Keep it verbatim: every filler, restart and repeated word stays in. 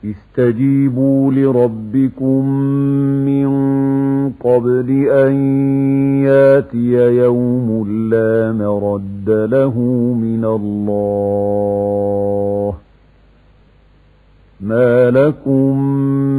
استجيبوا لربكم من قبل أن ياتي يوم لا مرد له من الله ما لكم